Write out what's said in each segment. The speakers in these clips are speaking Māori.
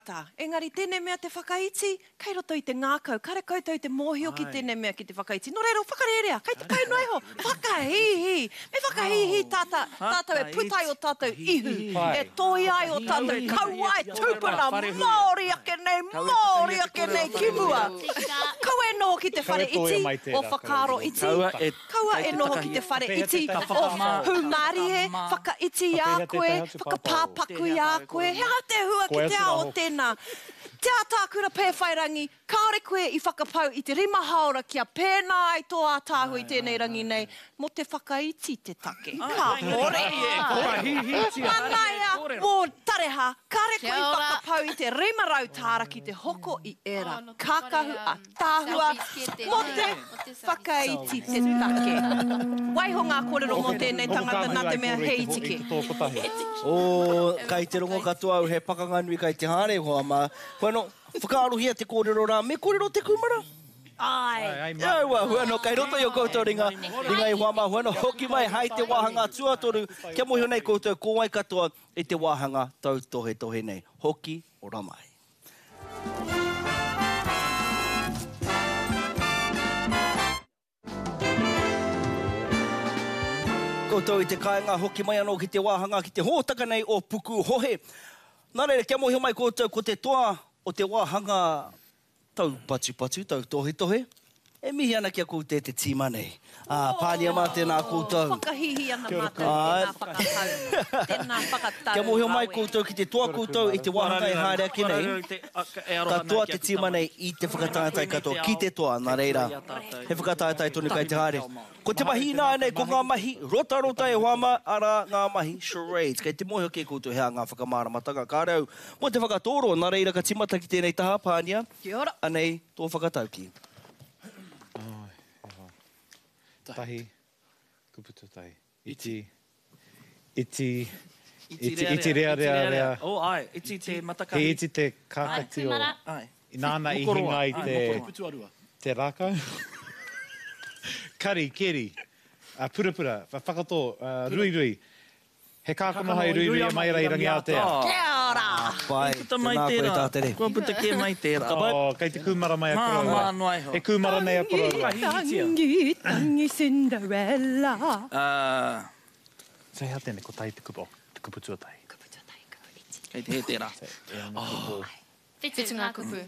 Engari, tēnei mea te whakaiti, kei roto i te ngākau, kare koutou te mōhio ki tēnei mea ki te whakaiti. No reiro, whakarerea, kei te kai noiho, whakahihi. Me whakahihi tātou e putai o tātou ihu, e toi ai o tātou kauai tūpuna, Māori ake nei kimua. Kaua e noho ki te whare iti o whakaro iti. Kaua e noho ki te whare iti o humarie, whakaiti a koe, whakapāpaku a koe. Hea te hua ki te ao tēnā. Te ātākura pēwhairangi, kāore koe i whakapau i te rima haora kia pēnā ai tō ātāhu i tēnei rangi nei, mo te whakaiti te take. Ka more! Manaia, mō tareha, kāre koe i whakapau i te rima rautāra ki te hoko i era. Kākahu a tāhua, mo te whakaiti te take. Waiho ngā kōrero mō tēnei tangata nā te mea hei tiki. O, kai te rongo katoa au he pakanganui kai te hāre hoa mā. Bueno, whakaarohia te kōrero rā, me kōrero te kumara? Ai. Iaua, bueno, kai roto i o koutou ringa i hoa mā. Bueno, hoki mai hai te wāhanga tuatoru. Kia mohi nei koutou kōwai katoa i te wāhanga tau tohe nei. Hoki o Ramai. Koutou i te kāinga hoki mai anō ki te wāhanga ki te hōtaka nei o Puku Hohe. Nā reira, kia mohi mai koutou ko te toa o te wāhanga tau patu, tau tohe. E mihi ana kia koutou te tīma nei. Pānia mā tēnā koutou. Whakahihi ana mā tēnā whakatau. Tēnā whakatau. Kia mohi mai koutou ki te toa koutou i te wāhanga i haere ake nei. Ka toa te tīma nei i te whakatātai katoa ki te toa, nā reira. He whakatātai tonu kai te haere. Ko te mahi nā nei, ko ngā mahi rota e whama, ara ngā mahi charades. Kei te mohi ke koutou hea ngā whakamāramatanga. Ka rau, mo te whakatoro, nā reira ka timata ki tēnei taha, Pānia. Kia ora. Anei, tō whakatauki. Tahi, kuputu tahi. Iti rea. O, ai, iti te matakahi. He iti te kākati o... Nāna i hinga i te rākau. Kari, keri, purapura, whakatō, rui. He kākono hai rui mai rai rangi Aotea. Kia ora! Pai, tēnā koe tātere. Kua puta kia mai tērā. Kei te kumara mai a kora. Mā noai ho. He kumara nei a kora. Tangi Cinderella. Sei hea tēne, ko tai te kupo. Te kupu tuatai. Kei te he tērā. Whitu ngā kupu.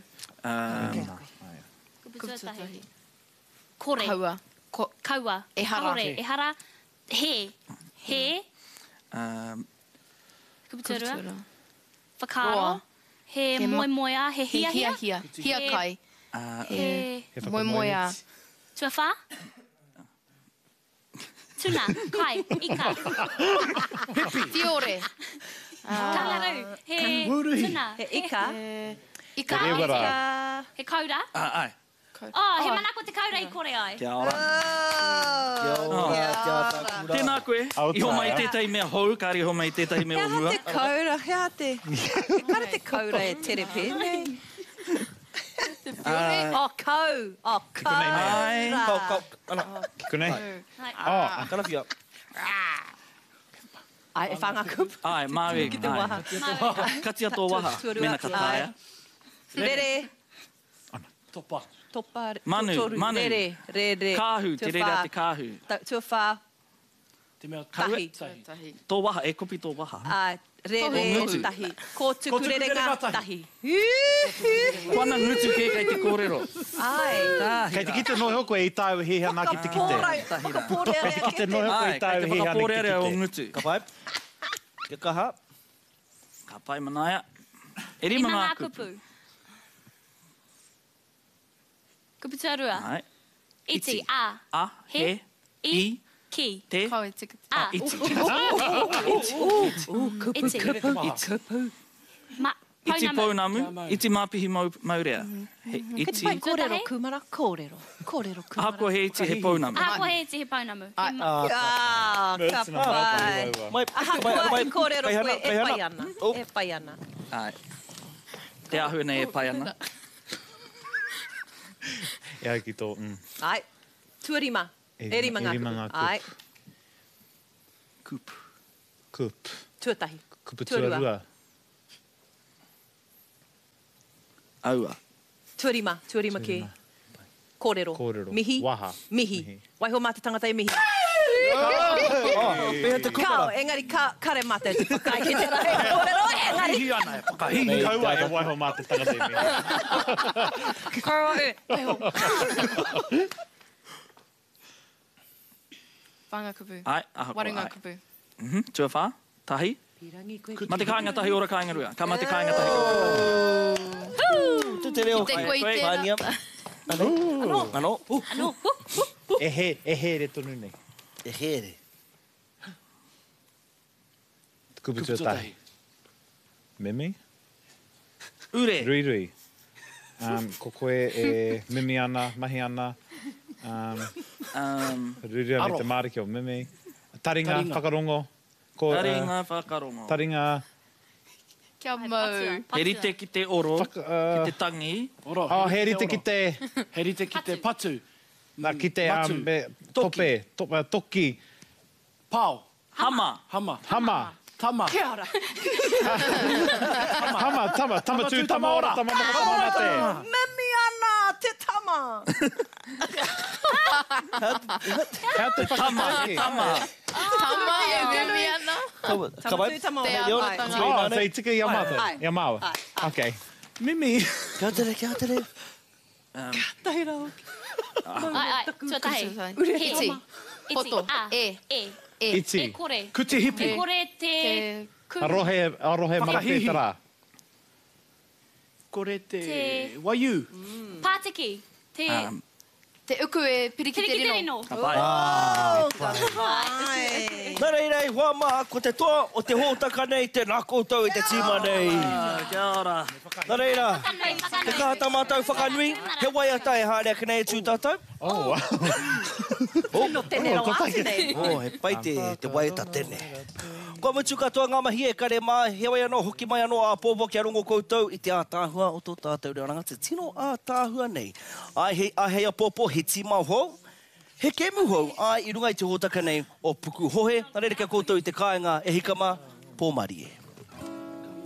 Kupu tuatahi. Kore. Kaua. Ehara. Kore. Ehara. He. Kupu tuarua. Whakaro. He moimoia. He hia. Hia kai. He Moimoia. tuawha. Tuna. Kai. Ika. Fiore. Kangaroo. He tuna. He ika. Ika. Rewara. He kaura. Ai. He manako te kaura I kore ai. Kia ora. Kia ora. Tēnā koe. Iho mai tētai mea hou, kāri iho mai tētai mea o mua. Hea te kaura, hea te... E kare te kaura e tere pēnei. Kau. Ai. Kunei. Kanawhia. Ai, e whanga kupu. Ai, māwe. Ki te waha. Katia tō waha. Mena kataia. Rere. Topa. Manu. Rere. Kāhu, te rere te kāhu. Tuawha. Tahi. Tō waha, e kopi tō waha. Rere tahi. Ko tukurerenga tahi. Kuana ngutu ke kei te kōrero. Ai. Kei te kite noho koe I tāu hea nā ki te kite. Whakapōrearea Kei te noho koe I tāu hea nā ki te Whakapōrearea o kite. ngutu. Ka pai. Ke kaha. Ka pai manaia. E He rima ngā ngā kupu. kupu. Kupu tuarua. Ai. Iti. A. He. I. Ki. Te. Kau e tika. A. Iti. Iti. Iti pounamu. Iti māpihi maurea. Iti. Kōrero kumara, kōrero kumara. Ako he iti he pounamu. Ako he iti he paunamu. Ka pai. Mai, Kua I kōrero koe e pai ana. Oh. E pai ana. Ai. Te ahu nei e pai ana. Ia ki tō. Ai. Tuarima. E rima ngā kupu. Ai. Kupu. Tuatahi. Kupu tuarua. Aua. Tuarima ki. Kōrero. Kōrero. Mihi. Waha. Mihi. Waiho mā te tangata e mihi. Pēhea te Kao, kumara. engari kare mata e te whakai ki te rai. Kōrero, engari. Hihi ana e whakahihi. Kaua e waiho mā te tangata i mea. Kōrero, waiho. Whanga kupu. Ai, aha ko Warunga ai. kupu. Tua whā, tahi. Pirangi koe. Ma te kāinga tahi ora kāinga rua. Ka ma te kāinga tahi. Te te reo. Te koe i Pānia. tēnā. Ano. E he re tonu nei. E here. Kuputua tahi. Mimi? Ure. Rui rui. Ko koe e mimi ana, mahi ana. Rui rui me te mariki o mimi. Taringa, whakarongo. Ko, Taringa whakarongo. Taringa. Kia mau. He rite ki te oro, ki te tangi. Oh, he rite ki te... He rite ki te patu. Ki te Matu. tope, toki. Pau. Hama. Hama. Hama. Tama. Kia ora. Hama, tama tū, tama ora, tama te. Mimi ana, te tama. Hea te Tama, tama. Tama e mimi ana. Ka vai? Tama Te ora. reo. Ai. Oh, so i tika i amata. Ai. I amawa. Okay. Mimi. Kia tere, kia tere. Tahi rau. Ai, tuatahi. Iti. Poto. E. E. Iti. E kore. Kuti hipi. E kore te... Te... Arohe marake Whakahihi. tara. Kore te... Te- Waiu. Pātiki. Te... Te uku e piriki te Kiriki te rino. rino. Ka pai. Ai. Nā rei rei, hoa mā, ko te toa o te hōtaka nei, te nā koutou i te tīma nei. Kia ora. Nā rei rā, te kahata mātou whakanui, he waiata e hārea ki nei e tū tātou. Oh, wow. No tēne rau āti nei. Oh, he pai te waiata tēne. Kua mutu katoa ngā mahi e kare mā, he wai anō, hoki mai anō a pōpō ki a rongo koutou i te ātāhua o tō tātou reo ranga, te tino ātāhua nei. Ai hei a pōpō, he tīmau hou, he kemu hou, ai i runga i te hōtaka nei o puku hohe, nā reira kia koutou i te kāinga e hikama, pōmari e.